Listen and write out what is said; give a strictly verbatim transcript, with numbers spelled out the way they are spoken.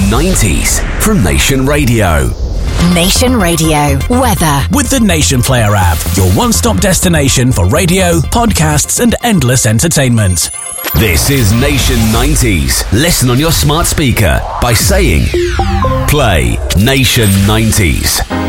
nineties from Nation Radio. Nation Radio weather with the Nation Player app, your one-stop destination for radio, podcasts, and endless entertainment. This is Nation nineties. Listen on your smart speaker by saying, "Play Nation nineties."